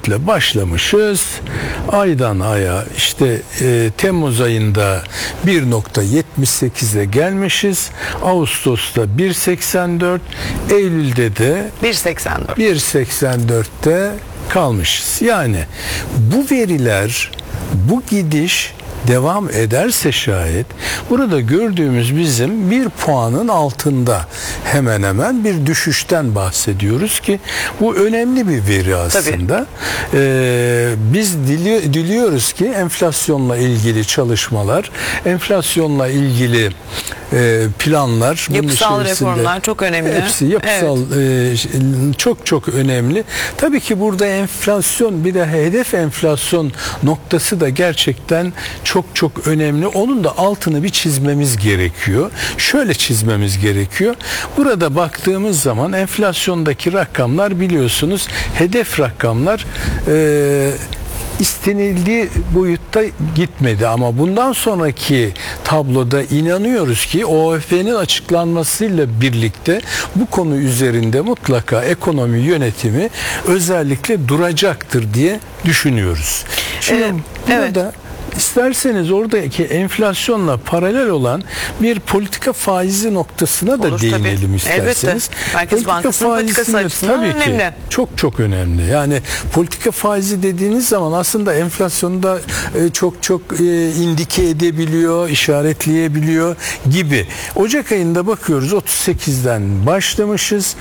üretle başlamışız. Aydan aya işte Temmuz ayında 1.78'e gelmişiz. Ağustos'ta 1.84, Eylül'de de 1.84'te kalmışız. Yani bu veriler, bu gidiş devam ederse şayet burada gördüğümüz bizim bir puanın altında hemen hemen bir düşüşten bahsediyoruz ki bu önemli bir veri aslında. Biz diliyoruz ki enflasyonla ilgili çalışmalar, enflasyonla ilgili planlar, yapısal reformlar çok önemli. Hepsi yapısal, çok önemli. Tabii ki burada enflasyon, bir de hedef enflasyon noktası da gerçekten çok önemli. Onun da altını bir çizmemiz gerekiyor. Şöyle çizmemiz gerekiyor. Burada baktığımız zaman enflasyondaki rakamlar, biliyorsunuz, hedef rakamlar istenildiği boyutta gitmedi ama bundan sonraki tabloda inanıyoruz ki OFP'nin açıklanmasıyla birlikte bu konu üzerinde mutlaka ekonomi yönetimi özellikle duracaktır diye düşünüyoruz. Şimdi burada İsterseniz oradaki enflasyonla paralel olan bir politika faizi noktasına da değinelim tabii. İsterseniz. Merkez Bankası'nın politikası açısından tabii önemli. Ki çok önemli. Yani politika faizi dediğiniz zaman aslında enflasyonu da çok indike edebiliyor, işaretleyebiliyor gibi. Ocak ayında bakıyoruz 38'den başlamışız.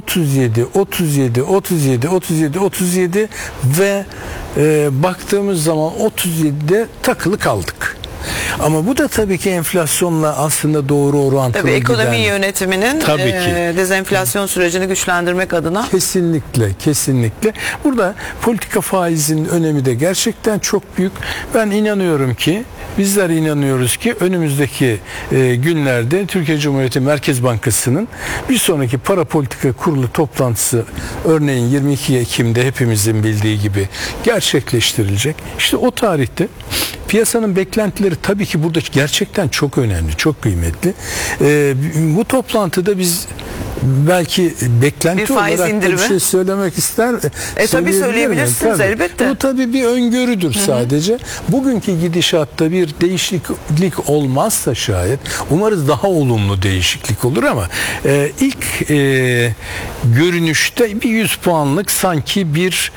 37 ve baktığımız zaman 37'de takılı kaldık. Ama bu da tabii ki enflasyonla aslında doğru orantılı tabii ekonomi giden, yönetiminin dezenflasyon sürecini güçlendirmek adına. Kesinlikle. Burada politika faizinin önemi de gerçekten çok büyük. Ben inanıyorum ki, bizler inanıyoruz ki önümüzdeki günlerde Türkiye Cumhuriyeti Merkez Bankası'nın bir sonraki para politika kurulu toplantısı, örneğin 22 Ekim'de hepimizin bildiği gibi gerçekleştirilecek. İşte o tarihte piyasanın beklentileri tabii ki burada gerçekten çok önemli, çok kıymetli. Bu toplantıda biz belki beklenti olarak bir şey söylemek tabii söyleyebilirsiniz elbette. Bu tabii bir öngörüdür sadece. Bugünkü gidişatta bir değişiklik olmazsa şayet, umarız daha olumlu değişiklik olur ama ilk görünüşte bir 100 puanlık sanki bir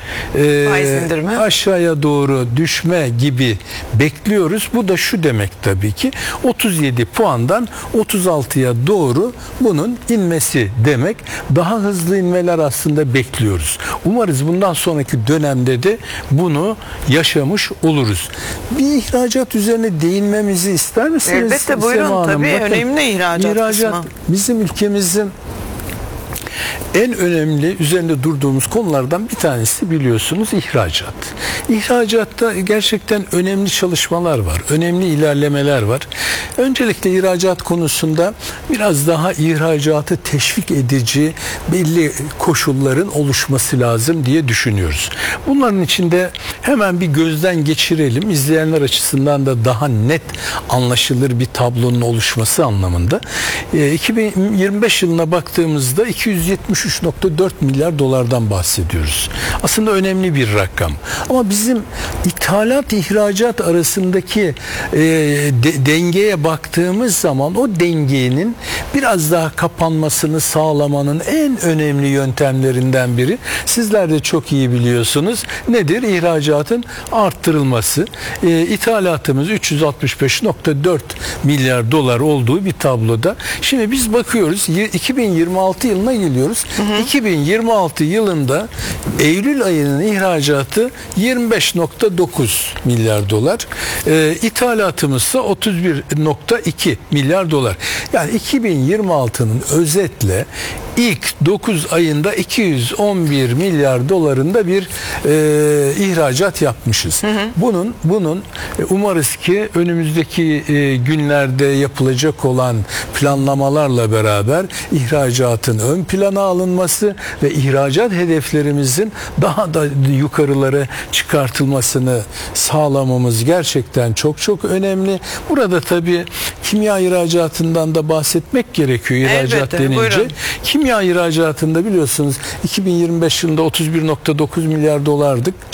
aşağıya doğru düşme gibi bekliyoruz. Bu da şu demek tabii ki 37 puandan 36'ya doğru bunun inmesi demek. Daha hızlı inmeler aslında bekliyoruz. Umarız bundan sonraki dönemde de bunu yaşamış oluruz. Bir ihracat üzerine değinmemizi ister misiniz? Elbette, buyurun. Tabii önemli ihracat kısmı. Bizim ülkemizin en önemli üzerinde durduğumuz konulardan bir tanesi, biliyorsunuz, ihracat. İhracatta gerçekten önemli çalışmalar var, önemli ilerlemeler var. Öncelikle ihracat konusunda biraz daha ihracatı teşvik edici belli koşulların oluşması lazım diye düşünüyoruz. Bunların içinde hemen bir gözden geçirelim. İzleyenler açısından da daha net anlaşılır bir tablonun oluşması anlamında. 2025 yılına baktığımızda 273.4 milyar dolardan bahsediyoruz. Aslında önemli bir rakam. Ama bizim ithalat ihracat arasındaki dengeye baktığımız zaman o dengenin biraz daha kapanmasını sağlamanın en önemli yöntemlerinden biri, sizler de çok iyi biliyorsunuz, nedir? İhracatın arttırılması. İthalatımız 365.4 milyar dolar olduğu bir tabloda. Şimdi biz bakıyoruz 2026 yılına geliyoruz. 2026 yılında Eylül ayının ihracatı 25.9 milyar dolar. İthalatımız ise 31.2 milyar dolar. Yani 2026'nın özetle ilk 9 ayında 211 milyar dolarında bir ihracat yapmışız. Bunun umarız ki önümüzdeki günlerde yapılacak olan planlamalarla beraber ihracatın ön plana alınması ve ihracat hedeflerimizin daha da yukarılara çıkartılmasını sağlamamız gerçekten çok önemli. Burada tabii kimya ihracatından da bahsetmek gerekiyor ihracat denince. Buyurun. Kimya ihracatında biliyorsunuz 2025 yılında 31.9 milyar dolardık.